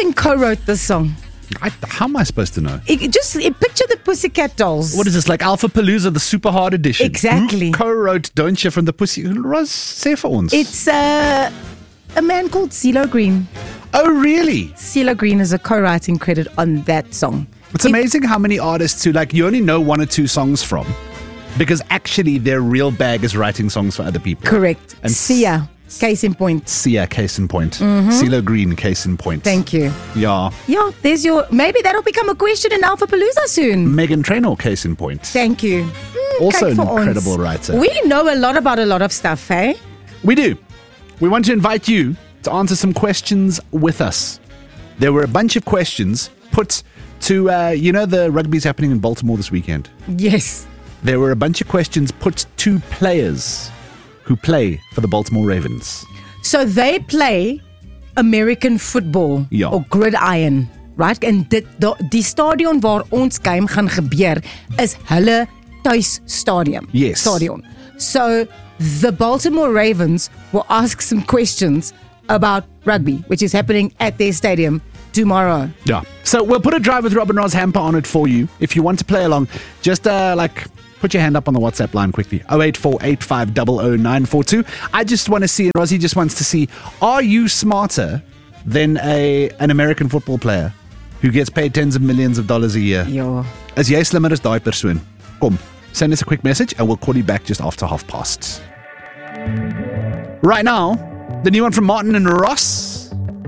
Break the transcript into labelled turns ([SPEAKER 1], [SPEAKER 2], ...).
[SPEAKER 1] think co-wrote this song?
[SPEAKER 2] How am I supposed to know?
[SPEAKER 1] Picture the Pussycat Dolls.
[SPEAKER 2] What is this, like Alpha Palooza, the super hard edition?
[SPEAKER 1] Exactly.
[SPEAKER 2] Who co-wrote Don't You from the Pussy? Ros, say for ons.
[SPEAKER 1] It's a man called CeeLo Green.
[SPEAKER 2] Oh, really?
[SPEAKER 1] CeeLo Green is a co-writing credit on that song.
[SPEAKER 2] It's amazing how many artists who, like, you only know one or two songs from, because actually their real bag is writing songs for other people.
[SPEAKER 1] Correct.
[SPEAKER 2] And
[SPEAKER 1] Sia, case in point.
[SPEAKER 2] Sia, case in point. CeeLo Green, case in point.
[SPEAKER 1] Thank you.
[SPEAKER 2] Yeah.
[SPEAKER 1] Yeah, maybe that'll become a question in Alpha Palooza soon.
[SPEAKER 2] Megan Trainor, case in point.
[SPEAKER 1] Thank you.
[SPEAKER 2] Also an
[SPEAKER 1] Kyk vir
[SPEAKER 2] incredible
[SPEAKER 1] ons.
[SPEAKER 2] writer.
[SPEAKER 1] We know a lot about a lot of stuff, eh?
[SPEAKER 2] We do. We want to invite you to answer some questions with us. There were a bunch of questions put to, the rugby's happening in Baltimore this weekend.
[SPEAKER 1] Yes.
[SPEAKER 2] There were a bunch of questions put to players who play for the Baltimore Ravens.
[SPEAKER 1] So they play American football
[SPEAKER 2] Ja.
[SPEAKER 1] or gridiron, right? En die stadion waar ons game gaan gebeur is hulle thuisstadium.
[SPEAKER 2] Yes.
[SPEAKER 1] Stadion. So the Baltimore Ravens will ask some questions about rugby, which is happening at their stadium tomorrow.
[SPEAKER 2] Yeah. So we'll put a Drive with Robin Ross hamper on it for you. If you want to play along, just put your hand up on the WhatsApp line quickly. 08485000942. I just want to see, and Rosie just wants to see, are you smarter than an American football player who gets paid tens of millions of dollars a year?
[SPEAKER 1] Ja.
[SPEAKER 2] Is jy slimmer as daai persoon? Kom, send us a quick message and we'll call you back just after past 12:30. Right now, the new one from Martin and Ross.